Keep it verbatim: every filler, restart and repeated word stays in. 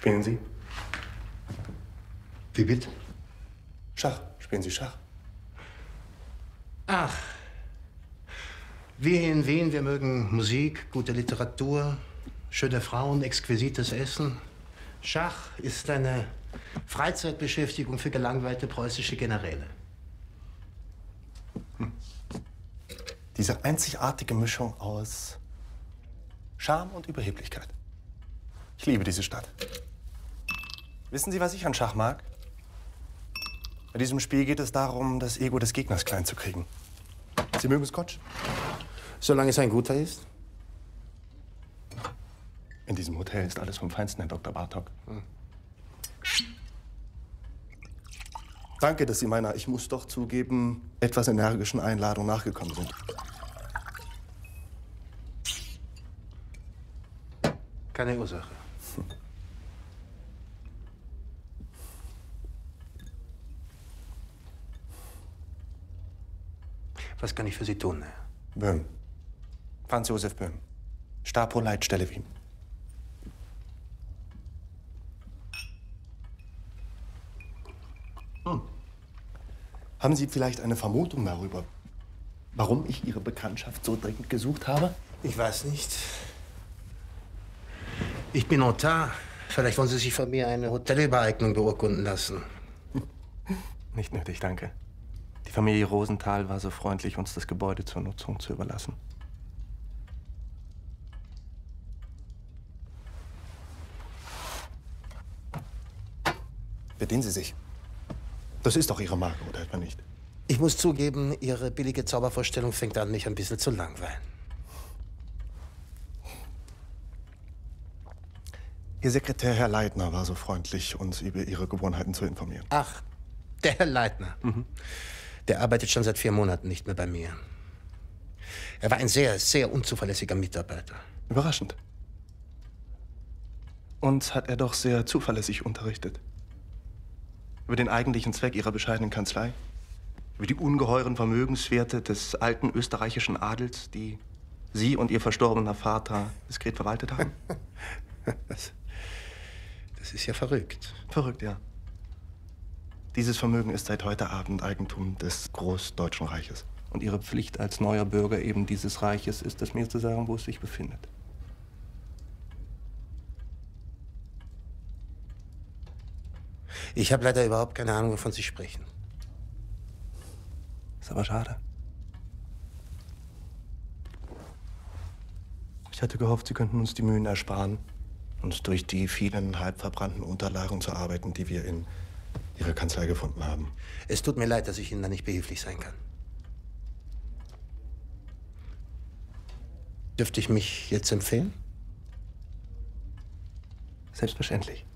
Spielen Sie? Wie bitte? Schach. Spielen Sie Schach? Ach. Wir in Wien, wir mögen Musik, gute Literatur, schöne Frauen, exquisites Essen. Schach ist eine Freizeitbeschäftigung für gelangweilte preußische Generäle. Hm. Diese einzigartige Mischung aus Charme und Überheblichkeit. Ich liebe diese Stadt. Wissen Sie, was ich an Schach mag? Bei diesem Spiel geht es darum, das Ego des Gegners klein zu kriegen. Sie mögen Scotch? Solange es ein guter ist. In diesem Hotel ist alles vom Feinsten, Herr Doktor Bartok. Hm. Danke, dass Sie meiner, ich muss doch zugeben, etwas energischen Einladung nachgekommen sind. Keine Ursache. Hm. Was kann ich für Sie tun, Herr? Böhm. Franz Josef Böhm. Stapo-Leitstelle Wien. Hm. Haben Sie vielleicht eine Vermutung darüber, warum ich Ihre Bekanntschaft so dringend gesucht habe? Ich weiß nicht. Ich bin Notar. Vielleicht wollen Sie sich von mir eine Hotelübereignung beurkunden lassen. Nicht nötig, danke. Die Familie Rosenthal war so freundlich, uns das Gebäude zur Nutzung zu überlassen. Bedienen Sie sich. Das ist doch Ihre Marke, oder etwa nicht? Ich muss zugeben, Ihre billige Zaubervorstellung fängt an, mich ein bisschen zu langweilen. Ihr Sekretär, Herr Leitner, war so freundlich, uns über Ihre Gewohnheiten zu informieren. Ach, der Herr Leitner. Mhm. Der arbeitet schon seit vier Monaten nicht mehr bei mir. Er war ein sehr, sehr unzuverlässiger Mitarbeiter. Überraschend. Uns hat er doch sehr zuverlässig unterrichtet. Über den eigentlichen Zweck Ihrer bescheidenen Kanzlei. Über die ungeheuren Vermögenswerte des alten österreichischen Adels, die Sie und Ihr verstorbener Vater diskret verwaltet haben. das, das ist ja verrückt. Verrückt, ja. Dieses Vermögen ist seit heute Abend Eigentum des Großdeutschen Reiches. Und Ihre Pflicht als neuer Bürger eben dieses Reiches ist es, mir zu sagen, wo es sich befindet. Ich habe leider überhaupt keine Ahnung, wovon Sie sprechen. Ist aber schade. Ich hatte gehofft, Sie könnten uns die Mühen ersparen, uns durch die vielen halb verbrannten Unterlagen zu arbeiten, die wir in Ihrer Kanzlei gefunden haben. Es tut mir leid, dass ich Ihnen da nicht behilflich sein kann. Dürfte ich mich jetzt empfehlen? Selbstverständlich.